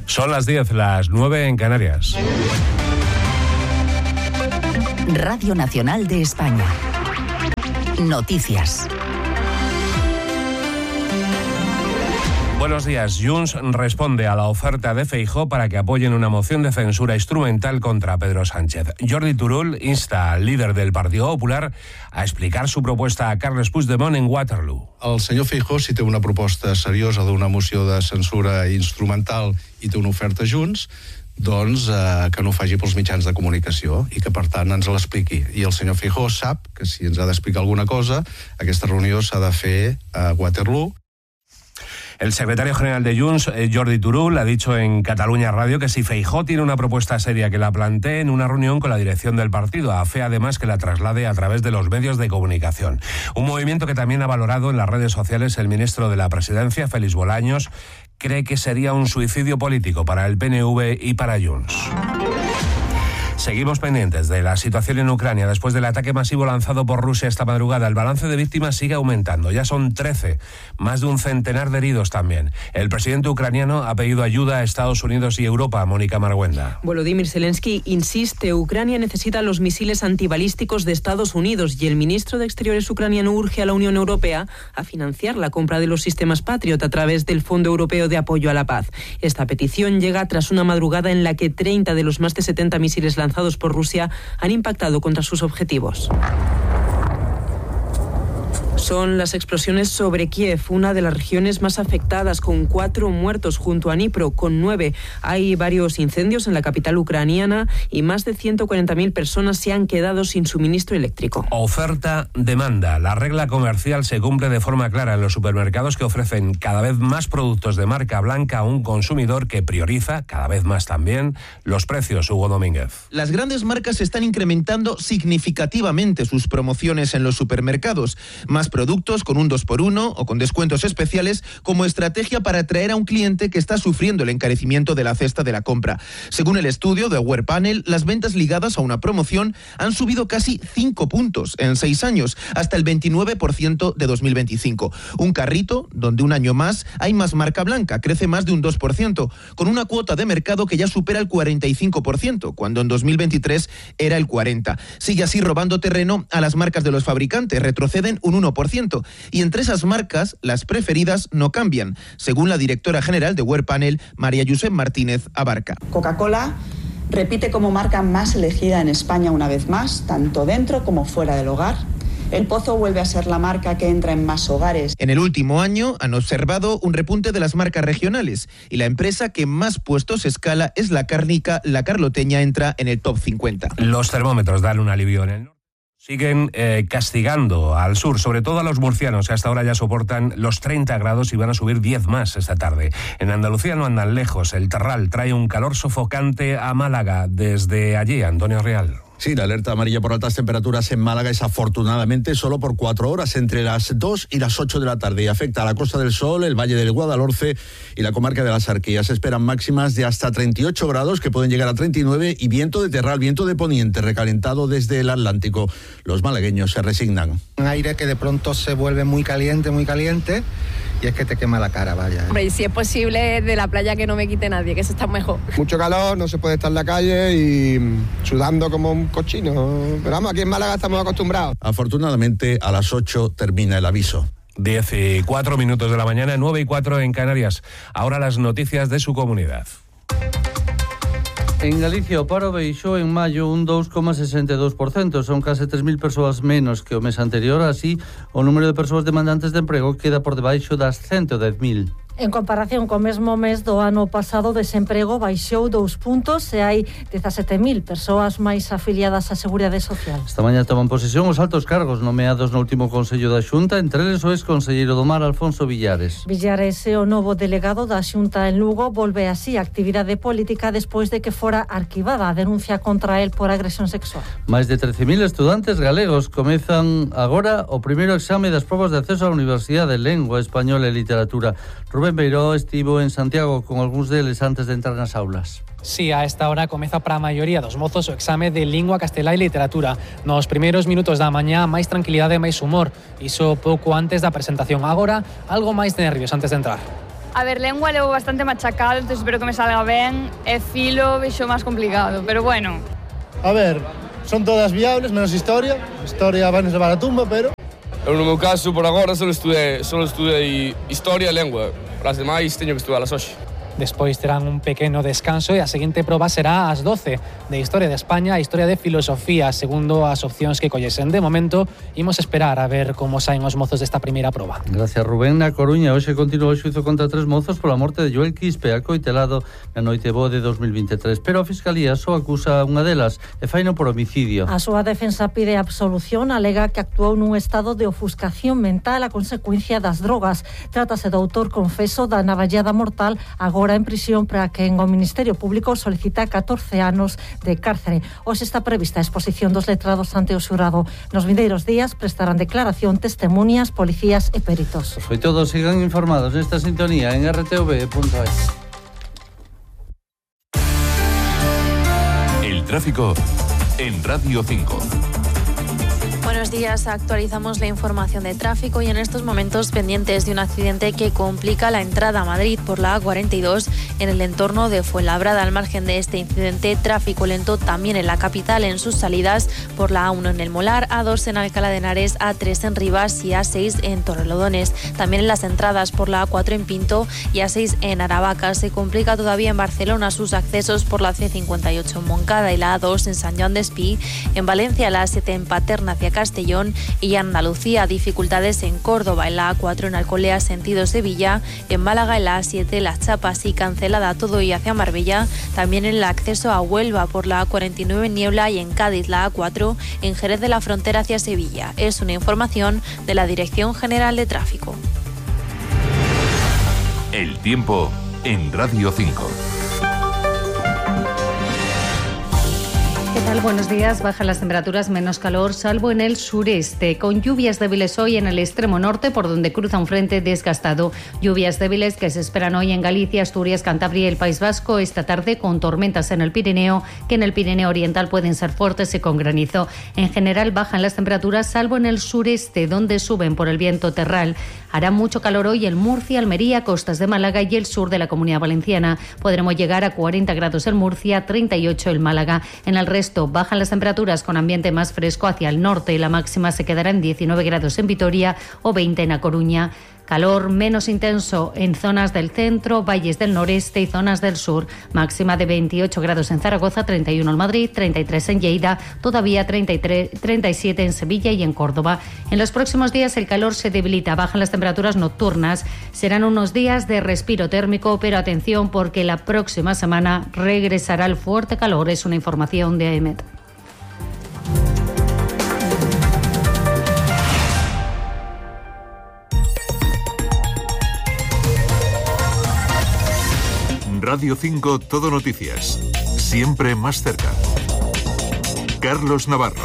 Son las 10, las 9 en Canarias. Radio Nacional de España. Noticias. Buenos días. Junts responde a la oferta de Feijóo para que apoyen una moción de censura instrumental contra Pedro Sánchez. Jordi Turull insta al líder del Partido Popular a explicar su propuesta a Carles Puigdemont en Waterloo. El senyor Feijóo, si té una proposta seriosa d'una moció de censura instrumental i té una oferta Junts, doncs que no ho faci pels mitjans de comunicació i que, per tant, ens l'expliqui. I el senyor Feijóo sap que si ens ha d'explicar alguna cosa, aquesta reunió s'ha de fer a Waterloo. El secretario general de Junts, Jordi Turull, ha dicho en Cataluña Radio que si Feijóo tiene una propuesta seria, que la plantee en una reunión con la dirección del partido. A fe, además, que la traslade a través de los medios de comunicación. Un movimiento que también ha valorado en las redes sociales el ministro de la Presidencia, Félix Bolaños, cree que sería un suicidio político para el PNV y para Junts. Seguimos pendientes de la situación en Ucrania. Después del ataque masivo lanzado por Rusia esta madrugada, el balance de víctimas sigue aumentando. Ya son 13, más de un centenar de heridos también. El presidente ucraniano ha pedido ayuda a Estados Unidos y Europa. Mónica Marguenda. Volodymyr Zelensky insiste, Ucrania necesita los misiles antibalísticos de Estados Unidos y el ministro de Exteriores ucraniano urge a la Unión Europea a financiar la compra de los sistemas Patriot a través del Fondo Europeo de Apoyo a la Paz. Esta petición llega tras una madrugada en la que 30 de los más de 70 misiles lanzados por Rusia han impactado contra sus objetivos. Son las explosiones sobre Kiev, una de las regiones más afectadas, con 4 muertos junto a Dnipro, con 9. Hay varios incendios en la capital ucraniana y más de 140.000 personas se han quedado sin suministro eléctrico. Oferta-demanda. La regla comercial se cumple de forma clara en los supermercados, que ofrecen cada vez más productos de marca blanca a un consumidor que prioriza, cada vez más también, los precios. Hugo Domínguez. Las grandes marcas están incrementando significativamente sus promociones en los supermercados. Más productos con un 2x1 o con descuentos especiales como estrategia para atraer a un cliente que está sufriendo el encarecimiento de la cesta de la compra. Según el estudio de Awarepanel, las ventas ligadas a una promoción han subido casi 5 puntos en 6 años, hasta el 29% de 2025. Un carrito donde un año más hay más marca blanca, crece más de un 2%, con una cuota de mercado que ya supera el 45%, cuando en 2023 era el 40%. Sigue así robando terreno a las marcas de los fabricantes, retroceden un 1%. Y entre esas marcas, las preferidas no cambian, según la directora general de Awarepanel, María Josep Martínez Abarca. Coca-Cola repite como marca más elegida en España una vez más, tanto dentro como fuera del hogar. El Pozo vuelve a ser la marca que entra en más hogares. En el último año han observado un repunte de las marcas regionales y la empresa que más puestos escala es la cárnica. La Carloteña entra en el top 50. Los termómetros dan un alivio en el norte. Siguen castigando al sur, sobre todo a los murcianos, que hasta ahora ya soportan los 30 grados y van a subir 10 más esta tarde. En Andalucía no andan lejos. El Terral trae un calor sofocante a Málaga. Desde allí, Antonio Real. Sí, la alerta amarilla por altas temperaturas en Málaga es afortunadamente solo por 4 horas, entre las 2 y las 8 de la tarde, y afecta a la Costa del Sol, el Valle del Guadalhorce y la comarca de las Arquías. Se esperan máximas de hasta 38 grados, que pueden llegar a 39, y viento de terral, viento de poniente, recalentado desde el Atlántico. Los malagueños se resignan. Un aire que de pronto se vuelve muy caliente, y es que te quema la cara, vaya. Hombre, y si es posible, de la playa que no me quite nadie, que eso está mejor. Mucho calor, no se puede estar en la calle y sudando como un cochino. Pero vamos, aquí en Málaga estamos acostumbrados. Afortunadamente, a las 8 termina el aviso. 10:04 de la mañana, 9:04 en Canarias. Ahora las noticias de su comunidad. En Galicia, o paro baixou en maio un 2,62%. Son case 3.000 persoas menos que o mes anterior. Así, o número de persoas demandantes de emprego queda por debaixo das 110.000. En comparación co mesmo mes do ano pasado, o desemprego baixou 2 puntos e hai 17.000 persoas máis afiliadas á Seguridade Social. Esta mañá toman posesión os altos cargos nomeados no último Consello da Xunta, entre eles o ex-conselleiro do Mar, Alfonso Villares. Villares é o novo delegado da Xunta en Lugo, volve así a actividade política despois de que fora arquivada a denuncia contra el por agresión sexual. Máis de 13.000 estudantes galegos comezan agora o primeiro exame das probas de acceso á Universidade de Lengua Española e Literatura. Rubén Beiró estivo en Santiago con algúns deles antes de entrar nas aulas. Sí, a esta hora comeza para a maioría dos mozos o exame de lingua castelá e literatura. Nos primeiros minutos da mañá, máis tranquilidade e máis humor. Iso pouco antes da presentación. Agora, algo máis de nervios antes de entrar. A ver, lengua levo bastante machacado, entonces espero que me salga ben. E filo vexo máis complicado, pero bueno. A ver, son todas viables, menos historia. Historia vai nos levar a tumba, pero... Eu no meu caso, por agora, solo estudei historia e lengua. Para as demais, teño que estudalas hoxe. Despois terán un pequeno descanso e a seguinte proba será ás 12 de Historia de España e Historia de Filosofía, segundo as opcións que collesen. De momento, imos esperar a ver como saen os mozos desta primeira proba. Gracias, Rubén. Na Coruña hoxe continúa o xuízo contra 3 mozos pola morte de Joel Quispe, acoitelado na noite boa de 2023, pero a Fiscalía só acusa unha delas e faino por homicidio. A súa defensa pide absolución, alega que actuou nun estado de ofuscación mental a consecuencia das drogas. Trátase do autor confeso da navallada mortal, agora en prisión, para que o Ministerio Público solicita 14 anos de cárcere. Hoxe está prevista a exposición dos letrados ante o xurado. Nos vindeiros días prestarán declaración testemunias, policías e peritos. Foi todos, sigan informados nesta sintonía en rtv.es. El tráfico en Radio 5. Buenos días, actualizamos la información de tráfico y en estos momentos pendientes de un accidente que complica la entrada a Madrid por la A42 en el entorno de Fuenlabrada. Al margen de este incidente, tráfico lento también en la capital en sus salidas por la A1 en el Molar, A2 en Alcalá de Henares, A3 en Rivas y A6 en Torrelodones. También en las entradas por la A4 en Pinto y A6 en Aravaca. Se complica todavía en Barcelona sus accesos por la C58 en Moncada y la A2 en Sant Joan d'Espí. En Valencia la A7 en Paterna hacia Castellón y Andalucía, dificultades en Córdoba, en la A4 en Alcolea sentido Sevilla, en Málaga en la A7 Las Chapas y cancelada todo y hacia Marbella, también en el acceso a Huelva por la A49 en Niebla y en Cádiz la A4 en Jerez de la Frontera hacia Sevilla. Es una información de la Dirección General de Tráfico. El tiempo en Radio 5. ¿Qué tal? Buenos días. Bajan las temperaturas, menos calor, salvo en el sureste, con lluvias débiles hoy en el extremo norte, por donde cruza un frente desgastado. Lluvias débiles que se esperan hoy en Galicia, Asturias, Cantabria y el País Vasco. Esta tarde con tormentas en el Pirineo, que en el Pirineo Oriental pueden ser fuertes y con granizo. En general bajan las temperaturas, salvo en el sureste, donde suben por el viento terral. Hará mucho calor hoy en Murcia, Almería, costas de Málaga y el sur de la Comunidad Valenciana. Podremos llegar a 40 grados en Murcia, 38 en Málaga. En el resto bajan las temperaturas con ambiente más fresco hacia el norte. La máxima se quedará en 19 grados en Vitoria o 20 en A Coruña. Calor menos intenso en zonas del centro, valles del noreste y zonas del sur. Máxima de 28 grados en Zaragoza, 31 en Madrid, 33 en Lleida, todavía 37 en Sevilla y en Córdoba. En los próximos días el calor se debilita, bajan las temperaturas nocturnas. Serán unos días de respiro térmico, pero atención porque la próxima semana regresará el fuerte calor. Es una información de AEMET. Radio 5 Todo Noticias. Siempre más cerca. Carlos Navarro.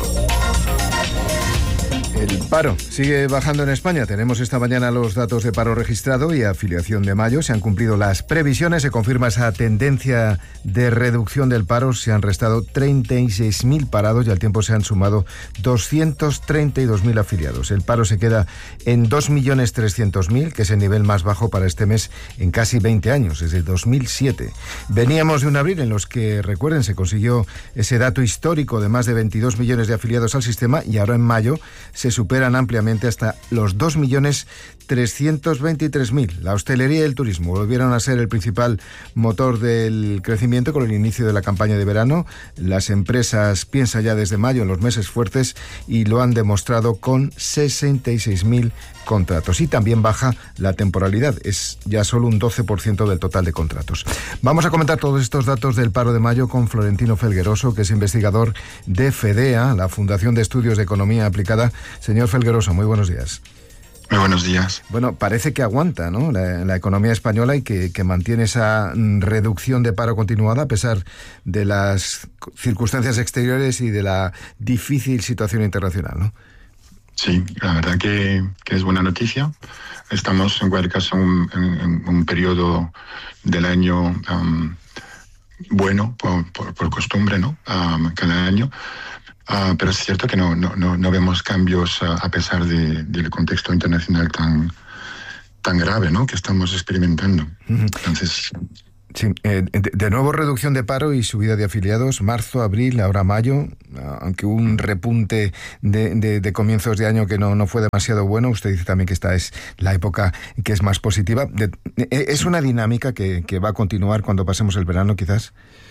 El paro sigue bajando en España. Tenemos esta mañana los datos de paro registrado y afiliación de mayo. Se han cumplido las previsiones, se confirma esa tendencia de reducción del paro. Se han restado 36.000 parados y al tiempo se han sumado 232.000 afiliados. El paro se queda en 2.300.000, que es el nivel más bajo para este mes en casi 20 años, desde 2007. Veníamos de un abril en los que, recuerden, se consiguió ese dato histórico de más de 22 millones de afiliados al sistema y ahora en mayo se superan ampliamente hasta los 2.323.000. La hostelería y el turismo volvieron a ser el principal motor del crecimiento con el inicio de la campaña de verano. Las empresas piensan ya desde mayo en los meses fuertes y lo han demostrado con 66.000 contratos. Y también baja la temporalidad, es ya solo un 12% del total de contratos. Vamos a comentar todos estos datos del paro de mayo con Florentino Felgueroso, que es investigador de FEDEA, la Fundación de Estudios de Economía Aplicada. Señor Felgueroso, muy buenos días. Muy buenos días. Bueno, parece que aguanta, ¿no?, la economía española y que mantiene esa reducción de paro continuada a pesar de las circunstancias exteriores y de la difícil situación internacional, ¿no? Sí, la verdad que es buena noticia. Estamos en cualquier caso en un periodo del año bueno, por costumbre, ¿no? Cada año. Pero es cierto que no vemos cambios a pesar del contexto internacional tan grave, ¿no?, que estamos experimentando. Entonces... Sí, de nuevo reducción de paro y subida de afiliados, marzo, abril, ahora mayo, aunque hubo un repunte de comienzos de año que no fue demasiado bueno. Usted dice también que esta es la época que es más positiva. ¿Es una dinámica que va a continuar cuando pasemos el verano, quizás?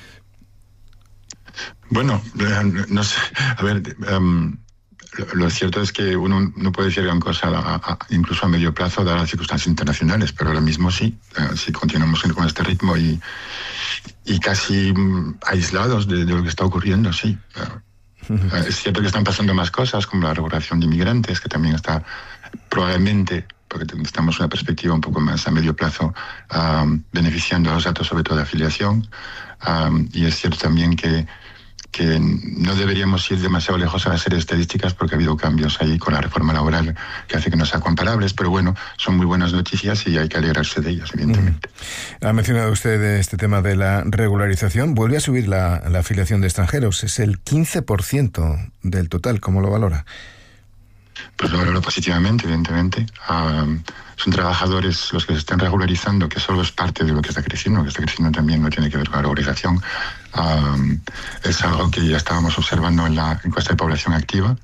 Bueno, no sé, a ver... Lo cierto es que uno no puede decir gran cosa incluso a medio plazo dadas las circunstancias internacionales, pero ahora mismo sí, si continuamos con este ritmo y casi aislados de lo que está ocurriendo, sí. Es cierto que están pasando más cosas, como la regulación de inmigrantes, que también está probablemente, porque estamos en una perspectiva un poco más a medio plazo, beneficiando a los datos sobre todo de afiliación. Y es cierto también que no deberíamos ir demasiado lejos a las series estadísticas porque ha habido cambios ahí con la reforma laboral que hace que no sean comparables, pero bueno, son muy buenas noticias y hay que alegrarse de ellas, evidentemente. Ha mencionado usted este tema de la regularización. Vuelve a subir la afiliación de extranjeros. Es el 15% del total. ¿Cómo lo valora? Pues lo valoro positivamente, evidentemente. Son trabajadores los que se están regularizando, que solo es parte de lo que está creciendo. Lo que está creciendo también no tiene que ver con la regularización. Es algo que ya estábamos observando en la encuesta de población activa,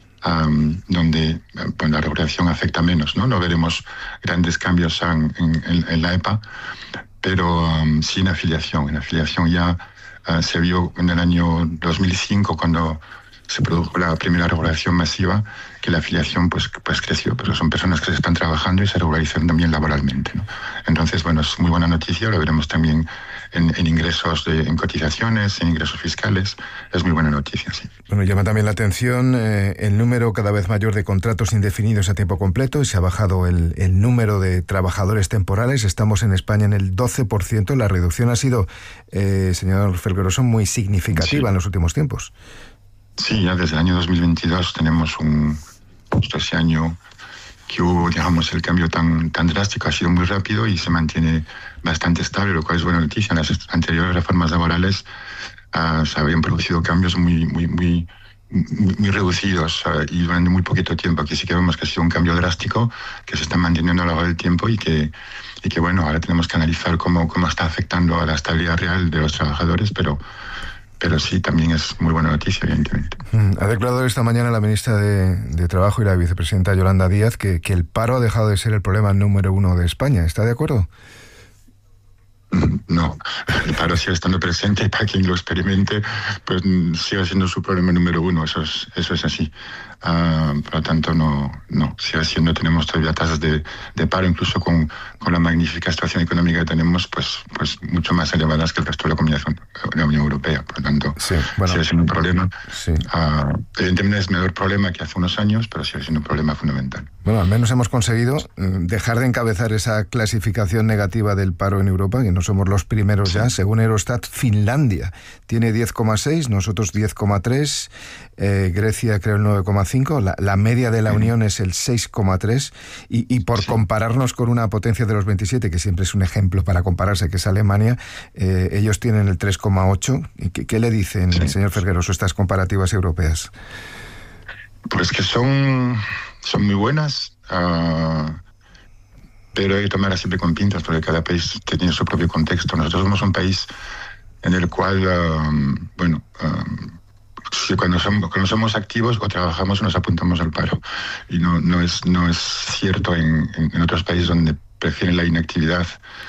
donde la regulación afecta menos, ¿no? No veremos grandes cambios en la EPA, pero sí en afiliación. En afiliación ya se vio en el año 2005, cuando se produjo la primera regulación masiva, que la afiliación pues creció, pero son personas que se están trabajando y se regularizan también laboralmente, ¿no? Entonces, bueno, es muy buena noticia, lo veremos también en ingresos, en cotizaciones, en ingresos fiscales, es muy buena noticia, sí. Bueno, llama también la atención el número cada vez mayor de contratos indefinidos a tiempo completo, y se ha bajado el número de trabajadores temporales. Estamos en España en el 12%, la reducción ha sido, señor Felgueroso, muy significativa en los últimos tiempos. Sí, ya desde el año 2022 tenemos justo ese año que hubo, digamos, el cambio tan drástico, ha sido muy rápido y se mantiene bastante estable, lo cual es buena noticia. En las anteriores reformas laborales se habían producido cambios muy reducidos y durante muy poquito tiempo. Aquí sí que vemos que ha sido un cambio drástico que se está manteniendo a lo largo del tiempo y que bueno, ahora tenemos que analizar cómo está afectando a la estabilidad real de los trabajadores, pero sí, también es muy buena noticia, evidentemente. Ha declarado esta mañana la ministra de Trabajo y la vicepresidenta Yolanda Díaz que el paro ha dejado de ser el problema número 1 de España. ¿Está de acuerdo? No, el paro sigue estando presente y para quien lo experimente, pues sigue siendo su problema número 1, eso es así. Por lo tanto, no, sigue siendo, tenemos todavía tasas de paro, incluso con la magnífica situación económica que tenemos, pues mucho más elevadas que el resto de la comunidad de la Unión Europea. Por lo tanto, sigue siendo un problema. Sí. Evidentemente es menor problema que hace unos años, pero sigue siendo un problema fundamental. Bueno, al menos hemos conseguido dejar de encabezar esa clasificación negativa del paro en Europa, que no somos los primeros ya. Según Eurostat, Finlandia tiene 10,6, nosotros 10,3, Grecia creo el 9,5, la media de la Unión es el 6,3 y por compararnos con una potencia de los 27, que siempre es un ejemplo para compararse, que es Alemania, ellos tienen el 3,8. ¿Qué le dicen, señor Felgueroso, estas comparativas europeas? Pues que son muy buenas, pero hay que tomarlas siempre con pinzas porque cada país tiene su propio contexto. Nosotros somos un país en el cual, cuando somos activos o trabajamos nos apuntamos al paro. Y no es cierto en otros países donde prefieren la inactividad.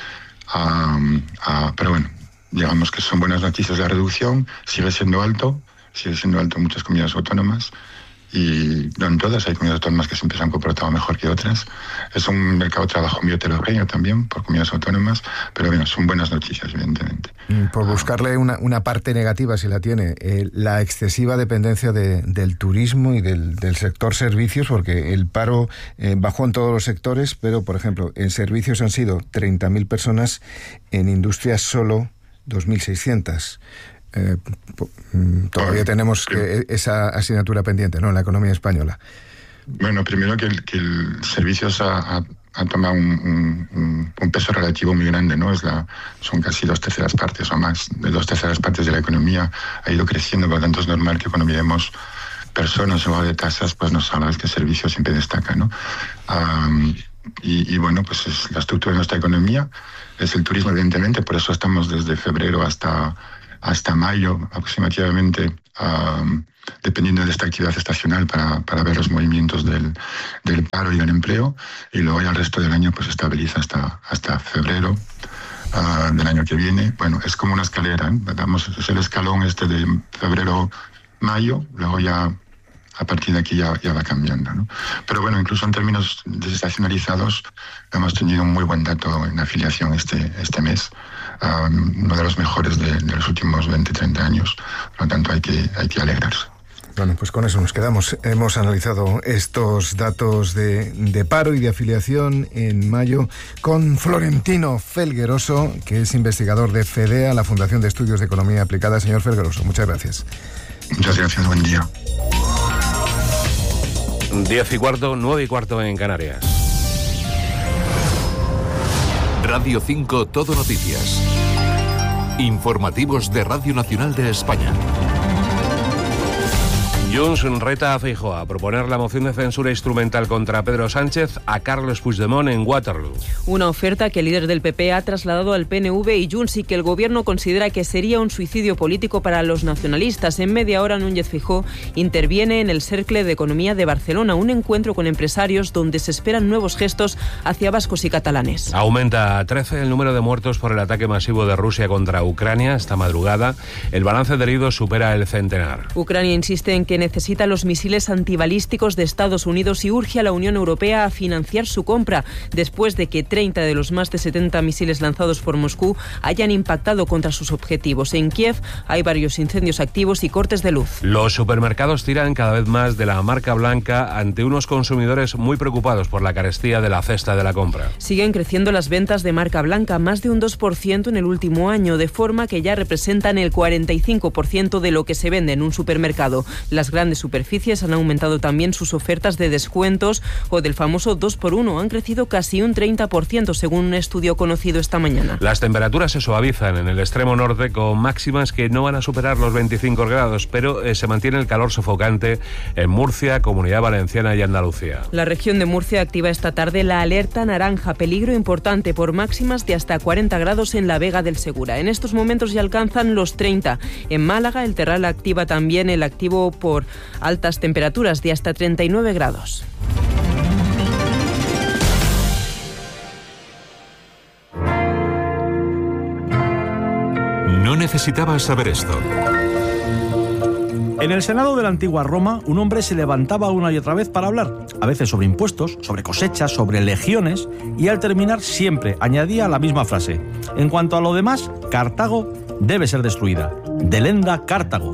Pero bueno, digamos que son buenas noticias la reducción, sigue siendo alto en muchas comunidades autónomas. Y no en todas, hay comunidades autónomas que siempre se han comportado mejor que otras. Es un mercado de trabajo muy heterogéneo también por comunidades autónomas, pero bueno, son buenas noticias, evidentemente. Por buscarle una parte negativa, si la tiene, la excesiva dependencia del turismo y del sector servicios, porque el paro bajó en todos los sectores, pero, por ejemplo, en servicios han sido 30.000 personas, en industrias solo 2.600. Todavía tenemos esa asignatura pendiente, ¿no?, en la economía española. Bueno, primero que el servicios ha tomado un peso relativo muy grande, ¿no? Son casi 2/3 partes o más, de 2/3 partes de la economía ha ido creciendo, por lo tanto es normal que cuando miremos personas o de tasas, pues nos habla que el servicio siempre destaca, ¿no? y bueno, pues es la estructura de nuestra economía, es el turismo evidentemente, por eso estamos desde febrero hasta mayo aproximadamente, dependiendo de esta actividad estacional para ver los movimientos del paro y del empleo, y luego ya el resto del año pues estabiliza hasta febrero del año que viene. Bueno, es como una escalera, ¿eh? Es el escalón de febrero-mayo, luego ya a partir de aquí ya va cambiando, ¿no? Pero bueno, incluso en términos desestacionalizados hemos tenido un muy buen dato en afiliación este mes, uno de los mejores de los últimos 20-30 años, por lo tanto hay que alegrarse. Bueno, pues con eso nos quedamos. Hemos analizado estos datos de paro y de afiliación en mayo con Florentino Felgueroso, que es investigador de FEDEA, la Fundación de Estudios de Economía Aplicada. Señor Felgueroso, muchas gracias. Muchas gracias, buen día. 10:15, 9:15 en Canarias. Radio 5 Todo Noticias. Informativos de Radio Nacional de España. Junts reta a Feijóo a proponer la moción de censura instrumental contra Pedro Sánchez a Carles Puigdemont en Waterloo. Una oferta que el líder del PP ha trasladado al PNV y Junts y que el gobierno considera que sería un suicidio político para los nacionalistas. En media hora, Núñez Feijóo interviene en el Cercle de Economía de Barcelona, un encuentro con empresarios donde se esperan nuevos gestos hacia vascos y catalanes. Aumenta a 13 el número de muertos por el ataque masivo de Rusia contra Ucrania esta madrugada. El balance de heridos supera el centenar. Ucrania insiste en que necesita los misiles antibalísticos de Estados Unidos y urge a la Unión Europea a financiar su compra, después de que 30 de los más de 70 misiles lanzados por Moscú hayan impactado contra sus objetivos. En Kiev hay varios incendios activos y cortes de luz. Los supermercados tiran cada vez más de la marca blanca ante unos consumidores muy preocupados por la carestía de la cesta de la compra. Siguen creciendo las ventas de marca blanca, más de un 2% en el último año, de forma que ya representan el 45% de lo que se vende en un supermercado. Las grandes superficies han aumentado también sus ofertas de descuentos o del famoso 2x1. Han crecido casi un 30% según un estudio conocido esta mañana. Las temperaturas se suavizan en el extremo norte con máximas que no van a superar los 25 grados, pero se mantiene el calor sofocante en Murcia, Comunidad Valenciana y Andalucía. La región de Murcia activa esta tarde la alerta naranja, peligro importante por máximas de hasta 40 grados en la Vega del Segura. En estos momentos ya alcanzan los 30. En Málaga, el Terral activa también el activo por altas temperaturas de hasta 39 grados. No necesitabas saber esto. En el Senado de la antigua Roma, un hombre se levantaba una y otra vez para hablar, a veces sobre impuestos, sobre cosechas, sobre legiones, y al terminar siempre añadía la misma frase: en cuanto a lo demás, Cartago debe ser destruida. Delenda Cartago.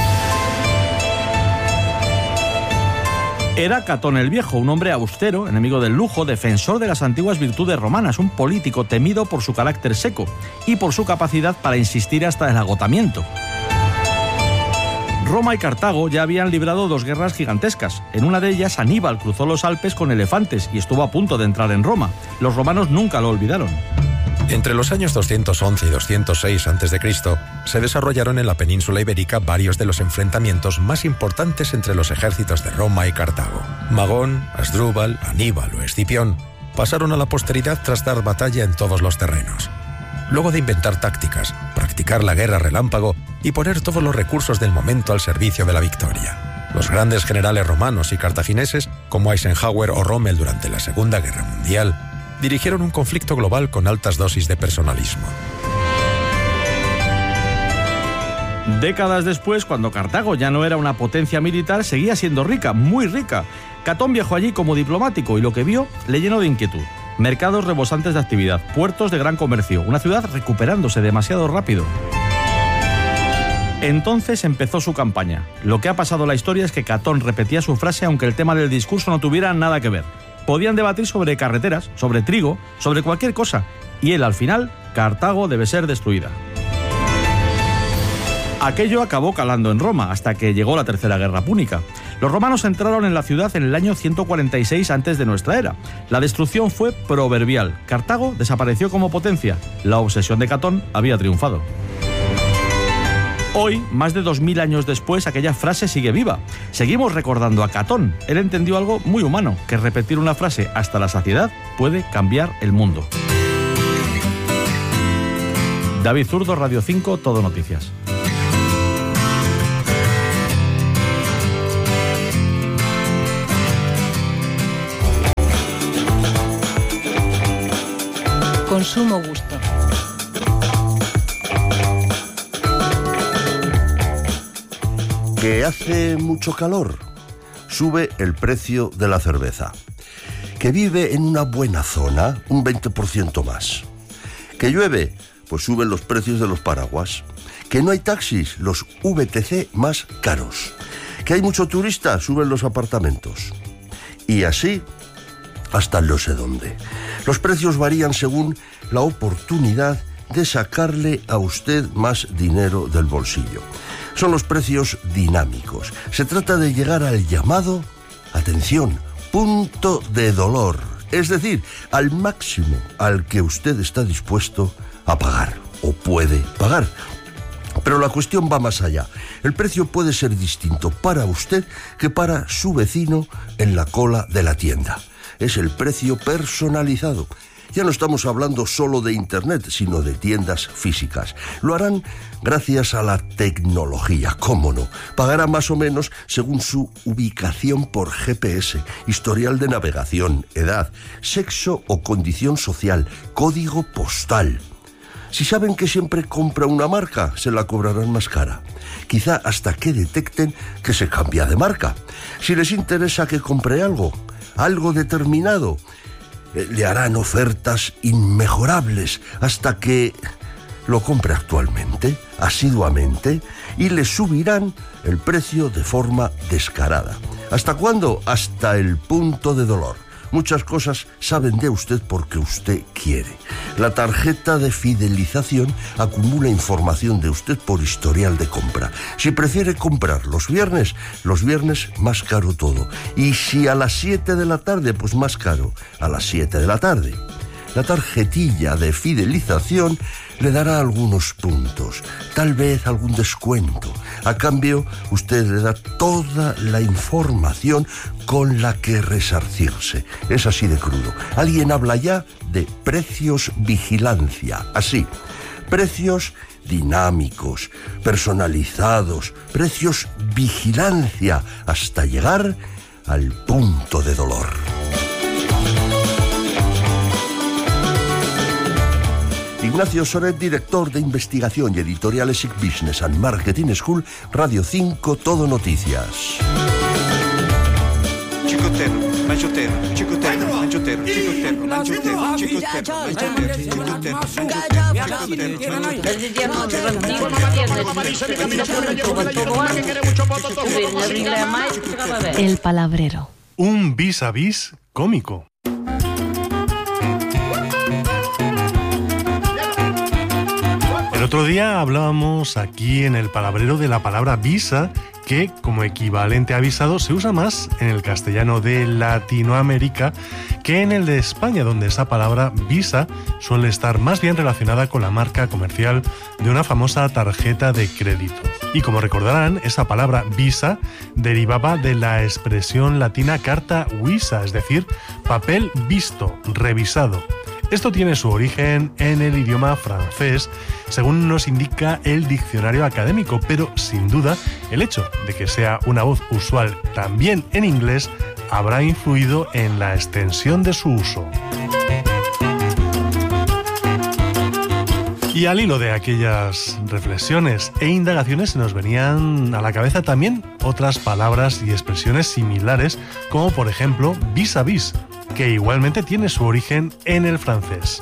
Era Catón el Viejo, un hombre austero, enemigo del lujo, defensor de las antiguas virtudes romanas, un político temido por su carácter seco y por su capacidad para insistir hasta el agotamiento. Roma y Cartago ya habían librado dos guerras gigantescas. En una de ellas, Aníbal cruzó los Alpes con elefantes y estuvo a punto de entrar en Roma. Los romanos nunca lo olvidaron. Entre los años 211 y 206 a.C., se desarrollaron en la península ibérica varios de los enfrentamientos más importantes entre los ejércitos de Roma y Cartago. Magón, Asdrúbal, Aníbal o Escipión pasaron a la posteridad tras dar batalla en todos los terrenos. Luego de inventar tácticas, practicar la guerra relámpago y poner todos los recursos del momento al servicio de la victoria. Los grandes generales romanos y cartagineses, como Eisenhower o Rommel durante la Segunda Guerra Mundial, dirigieron un conflicto global con altas dosis de personalismo. Décadas después, cuando Cartago ya no era una potencia militar, seguía siendo rica, muy rica. Catón viajó allí como diplomático y lo que vio le llenó de inquietud. Mercados rebosantes de actividad, puertos de gran comercio, una ciudad recuperándose demasiado rápido. Entonces empezó su campaña. Lo que ha pasado en la historia es que Catón repetía su frase aunque el tema del discurso no tuviera nada que ver. Podían debatir sobre carreteras, sobre trigo, sobre cualquier cosa. Y él, al final, Cartago debe ser destruida. Aquello acabó calando en Roma, hasta que llegó la Tercera Guerra Púnica. Los romanos entraron en la ciudad en el año 146 antes de nuestra era. La destrucción fue proverbial. Cartago desapareció como potencia. La obsesión de Catón había triunfado. Hoy, más de 2000 años después, aquella frase sigue viva. Seguimos recordando a Catón. Él entendió algo muy humano, que repetir una frase hasta la saciedad puede cambiar el mundo. David Zurdo, Radio 5, Todo Noticias. Consumo gusto. Que hace mucho calor, sube el precio de la cerveza. Que vive en una buena zona, un 20% más. Que llueve, pues suben los precios de los paraguas. Que no hay taxis, los VTC más caros. Que hay mucho turista, suben los apartamentos. Y así hasta no sé dónde. Los precios varían según la oportunidad de sacarle a usted más dinero del bolsillo. Son los precios dinámicos. Se trata de llegar al llamado, atención, punto de dolor. Es decir, al máximo al que usted está dispuesto a pagar o puede pagar. Pero la cuestión va más allá. El precio puede ser distinto para usted que para su vecino en la cola de la tienda. Es el precio personalizado. Ya no estamos hablando solo de Internet, sino de tiendas físicas. Lo harán gracias a la tecnología, cómo no. Pagará más o menos según su ubicación por GPS, historial de navegación, edad, sexo o condición social, código postal. Si saben que siempre compra una marca, se la cobrarán más cara. Quizá hasta que detecten que se cambia de marca. Si les interesa que compre algo determinado, le harán ofertas inmejorables hasta que lo compre actualmente, asiduamente, y le subirán el precio de forma descarada. ¿Hasta cuándo? Hasta el punto de dolor. Muchas cosas saben de usted porque usted quiere. La tarjeta de fidelización acumula información de usted por historial de compra. Si prefiere comprar los viernes más caro todo. Y si a las 7 de la tarde, pues más caro a las 7 de la tarde. La tarjetilla de fidelización le dará algunos puntos, tal vez algún descuento. A cambio, usted le da toda la información con la que resarcirse. Es así de crudo. Alguien habla ya de precios vigilancia. Así, precios dinámicos, personalizados, precios vigilancia, hasta llegar al punto de dolor. Ignacio Soret, director de investigación y editorial ESIC Business and Marketing School, Radio 5, Todo Noticias. Chicotero, manchotero, chicotero, manchotero, chicotero, manchotero, chicotero. El Palabrero. Un vis a vis cómico. El otro día hablábamos aquí en el Palabrero de la palabra visa, que como equivalente a visado se usa más en el castellano de Latinoamérica que en el de España, donde esa palabra visa suele estar más bien relacionada con la marca comercial de una famosa tarjeta de crédito. Y como recordarán, esa palabra visa derivaba de la expresión latina carta visa, es decir, papel visto, revisado. Esto tiene su origen en el idioma francés, según nos indica el diccionario académico, pero sin duda el hecho de que sea una voz usual también en inglés habrá influido en la extensión de su uso. Y al hilo de aquellas reflexiones e indagaciones se nos venían a la cabeza también otras palabras y expresiones similares, como por ejemplo vis a vis, que igualmente tiene su origen en el francés.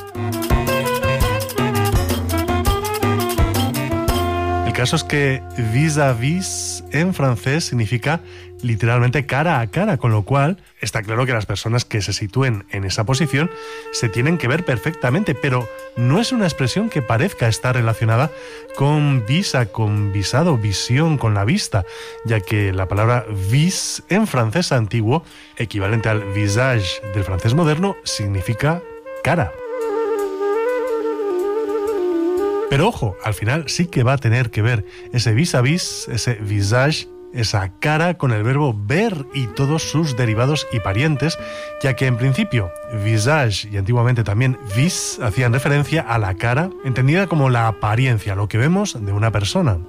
El caso es que vis-à-vis en francés significa literalmente cara a cara, con lo cual está claro que las personas que se sitúen en esa posición se tienen que ver perfectamente, pero no es una expresión que parezca estar relacionada con visa, con visado, visión, con la vista, ya que la palabra vis en francés antiguo, equivalente al visage del francés moderno, significa cara. Pero ojo, al final sí que va a tener que ver ese vis-à-vis, ese visage, esa cara con el verbo ver y todos sus derivados y parientes, ya que en principio visage y antiguamente también vis hacían referencia a la cara, entendida como la apariencia, lo que vemos de una persona.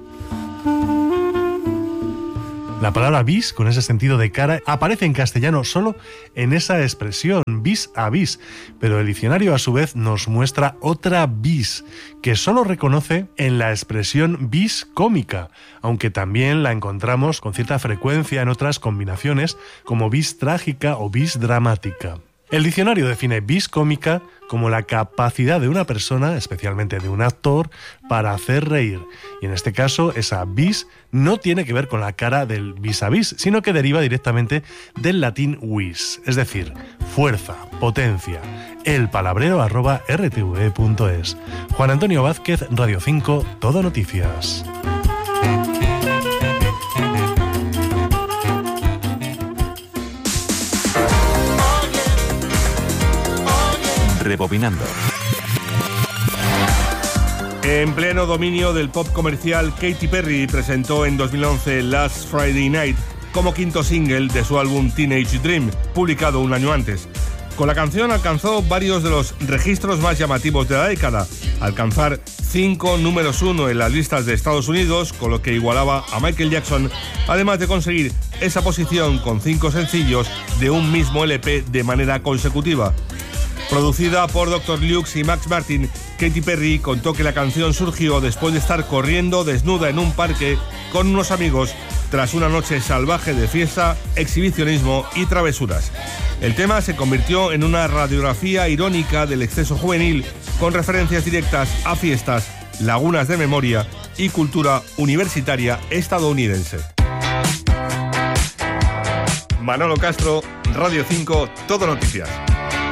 La palabra vis, con ese sentido de cara, aparece en castellano solo en esa expresión, vis a vis, pero el diccionario a su vez nos muestra otra vis, que solo reconoce en la expresión vis cómica, aunque también la encontramos con cierta frecuencia en otras combinaciones, como vis trágica o vis dramática. El diccionario define vis cómica como la capacidad de una persona, especialmente de un actor, para hacer reír. Y en este caso, esa vis no tiene que ver con la cara del vis a vis, sino que deriva directamente del latín vis, es decir, fuerza, potencia. elpalabrero@rtve.es. Juan Antonio Vázquez, Radio 5, Todo Noticias. Rebobinando. En pleno dominio del pop comercial, Katy Perry presentó en 2011 Last Friday Night como quinto single de su álbum Teenage Dream, publicado un año antes. Con la canción alcanzó varios de los registros más llamativos de la década, alcanzar 5 números 1 en las listas de Estados Unidos, con lo que igualaba a Michael Jackson, además de conseguir esa posición con 5 sencillos de un mismo LP de manera consecutiva. Producida por Dr. Lux y Max Martin, Katy Perry contó que la canción surgió después de estar corriendo desnuda en un parque con unos amigos tras una noche salvaje de fiesta, exhibicionismo y travesuras. El tema se convirtió en una radiografía irónica del exceso juvenil, con referencias directas a fiestas, lagunas de memoria y cultura universitaria estadounidense. Manolo Castro, Radio 5, Todo Noticias.